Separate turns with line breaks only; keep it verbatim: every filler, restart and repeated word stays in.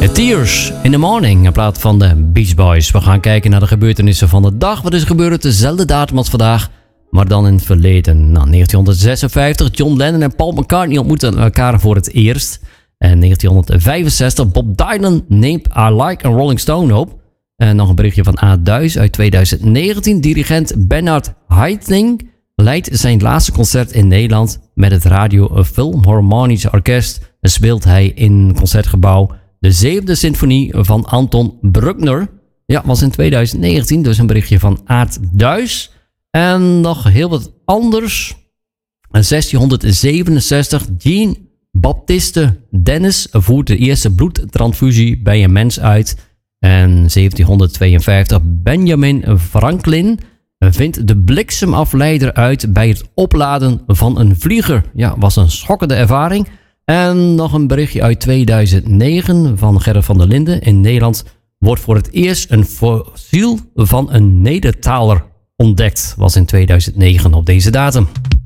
Tears in the Morning, in plaats van de Beach Boys. We gaan kijken naar de gebeurtenissen van de dag. Wat is er gebeurd op dezelfde datum als vandaag, maar dan in het verleden? Nou, negentienhonderdzesenvijftig, John Lennon en Paul McCartney ontmoeten elkaar voor het eerst. En negentienhonderdvijfenzestig, Bob Dylan neemt I Like a Rolling Stone op. En nog een berichtje van A. Duis uit tweeduizend negentien. Dirigent Bernard Haitink leidt zijn laatste concert in Nederland met het Radio Philharmonisch Orkest. En speelt hij in Concertgebouw de zevende symfonie van Anton Bruckner. Ja, was in tweeduizend negentien, dus een berichtje van Aart Duis. En nog heel wat anders. In zestienhonderdzevenenzestig, Jean Baptiste Dennis voert de eerste bloedtransfusie bij een mens uit. En zeventienhonderdtweeënvijftig, Benjamin Franklin vindt de bliksemafleider uit bij het opladen van een vlieger. Ja, was een schokkende ervaring. En nog een berichtje uit tweeduizend negen van Gerrit van der Linden. In Nederland wordt voor het eerst een fossiel van een Nedertaler ontdekt. Was in tweeduizend negen op deze datum.